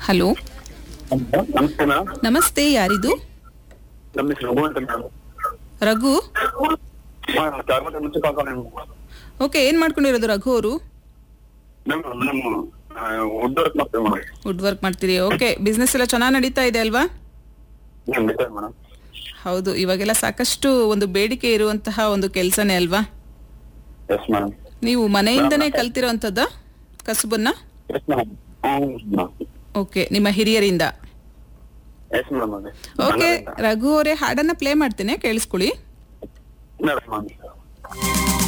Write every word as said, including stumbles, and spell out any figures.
Hello, ನಮಸ್ತೆ madam. ನಮಸ್ತೆ. ಯಾರಿದು? ನಮ್ಮ ಹೆಸರು ರಘು ಅಂತ ಮೇಡಮ್. ರಘು? ಚಾರ್ಮುಡಿ ಮುಂಚೆ ಕಾಲ್ ಮಾಡಿ ಓಕೆ, ಏನ್ ಮಾಡ್ಕೊಂಡಿರೋದು ರಘು ಅವರು? ಮೇಡಮ್ ನಮ್ಮ ವುಡ್ ವರ್ಕ್ ಮಾಡ್ತೇವೆ ಮೇಡಮ್. ವುಡ್ ವರ್ಕ್ ಮಾಡ್ತೀರಿ? ಓಕೆ, ಬಿಸ್ನೆಸ್ ಎಲ್ಲ ಚೆನ್ನಾಗಿ ನಡೀತಾ ಇದೆ ಅಲ್ವಾ? ಮೇಡಮ್ ಹೌದು, ಇವಾಗೆಲ್ಲ ಸಾಕಷ್ಟು ಒಂದು ಬೇಡಿಕೆ ಇರುವಂತಹ ಒಂದು ಕೆಲಸನೇ ಅಲ್ವಾ? Yes madam. ನೀವು ಮನೆಯಿಂದನೇ ಕಲ್ತಿರೋಂಥದ್ದ ಕಸುಬನ್ನ? Yes madam. ಓಕೆ, ನಿಮ್ಮ ಹಿರಿಯರಿಂದ? Yes madam. ಓಕೆ ರಘು ಅವರೇ, ಹಾಡನ್ನ ಪ್ಲೇ ಮಾಡ್ತೇನೆ, ಕೇಳಿಸ್ಕೊಳ್ಳಿ. ಮೇಡಮ್